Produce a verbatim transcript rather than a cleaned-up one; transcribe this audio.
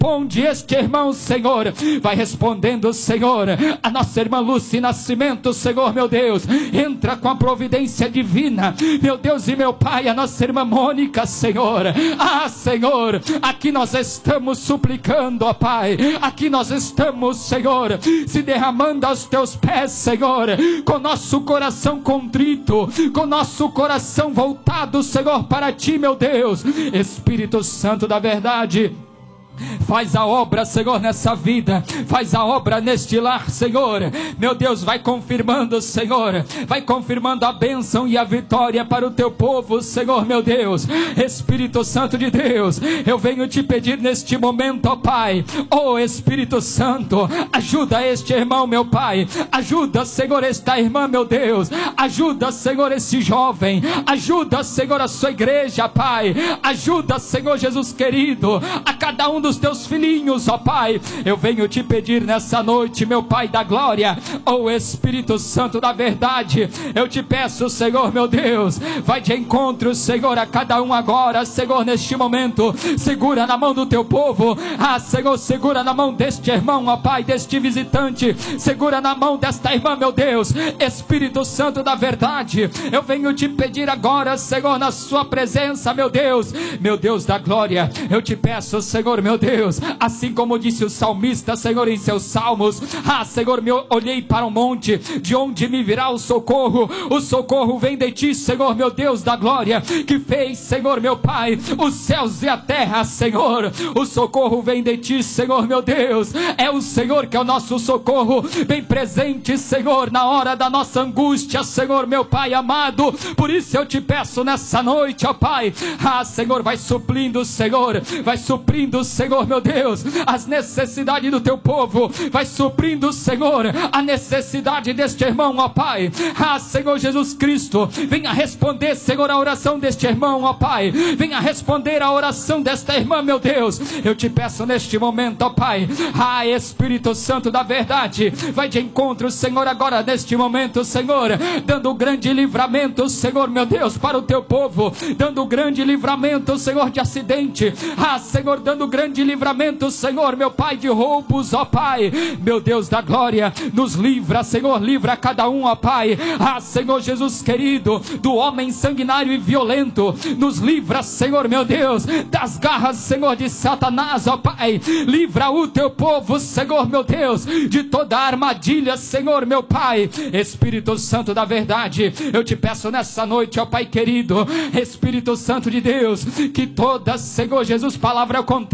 responde este irmão, Senhor, vai respondendo, Senhor, a nossa irmã Lúcia Nascimento, Senhor, meu Deus, entra com a providência divina, meu Deus e meu Pai, a nossa irmã Mônica, Senhor, ah, Senhor, aqui nós estamos suplicando, ó Pai, aqui nós estamos, Senhor, se derramando aos teus pés, Senhor, com nosso coração contrito, com nosso coração voltado, Senhor, para ti, meu Deus. Espírito Santo da verdade, faz a obra, Senhor, nessa vida, faz a obra neste lar, Senhor, meu Deus, vai confirmando, Senhor, vai confirmando a bênção e a vitória para o teu povo, Senhor, meu Deus. Espírito Santo de Deus, eu venho te pedir neste momento, ó Pai, ó Espírito Santo, ajuda este irmão, meu Pai, ajuda, Senhor, esta irmã, meu Deus, ajuda, Senhor, esse jovem, ajuda, Senhor, a sua igreja, Pai, ajuda, Senhor Jesus querido, a cada um dos teus filhinhos, ó Pai, eu venho te pedir nessa noite, meu Pai da glória, ó Espírito Santo da verdade, eu te peço, Senhor, meu Deus, vai de encontro, Senhor, a cada um agora, Senhor, neste momento, segura na mão do teu povo, ah, Senhor, segura na mão deste irmão, ó Pai, deste visitante, segura na mão desta irmã, meu Deus, Espírito Santo da verdade, eu venho te pedir agora, Senhor, na sua presença, meu Deus, meu Deus da glória, eu te peço, Senhor, meu Deus, assim como disse o salmista, Senhor, em seus salmos, ah, Senhor, eu olhei para o monte, de onde me virá o socorro, o socorro vem de ti, Senhor, meu Deus da glória, que fez, Senhor, meu Pai, os céus e a terra, Senhor, o socorro vem de ti, Senhor, meu Deus, é o Senhor que é o nosso socorro, bem presente, Senhor, na hora da nossa angústia, Senhor, meu Pai amado, por isso eu te peço nessa noite, ó Pai, ah, Senhor, vai suprindo, Senhor, vai suprindo, Senhor, meu Deus, as necessidades do teu povo, vai suprindo, Senhor, a necessidade deste irmão, ó Pai, ah, Senhor Jesus Cristo, venha responder, Senhor, a oração deste irmão, ó Pai, venha responder a oração desta irmã, meu Deus, eu te peço neste momento, ó Pai, ah, Espírito Santo da verdade, vai de encontro, Senhor, agora neste momento, Senhor, dando grande livramento, Senhor, meu Deus, para o teu povo, dando grande livramento, Senhor, de acidente, ah, Senhor, dando grande livramento, Senhor, meu Pai, de roubos, ó Pai, meu Deus da glória, nos livra, Senhor, livra cada um, ó Pai, ah, Senhor Jesus querido, do homem sanguinário e violento, nos livra, Senhor, meu Deus, das garras, Senhor, de Satanás, ó Pai, livra o teu povo, Senhor, meu Deus, de toda armadilha, Senhor, meu Pai. Espírito Santo da verdade, eu te peço nessa noite, ó Pai querido, Espírito Santo de Deus, que toda, Senhor Jesus, palavra ao contrário,